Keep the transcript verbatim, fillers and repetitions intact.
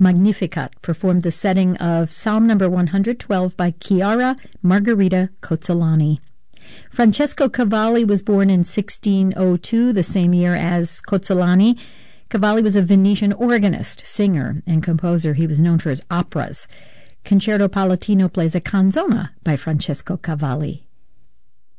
Magnificat performed the setting of Psalm number one hundred twelve by Chiara Margherita Cozzolani. Francesco Cavalli was born in sixteen oh two, the same year as Cozzolani. Cavalli was a Venetian organist, singer, and composer. He was known for his operas. Concerto Palatino plays a canzona by Francesco Cavalli.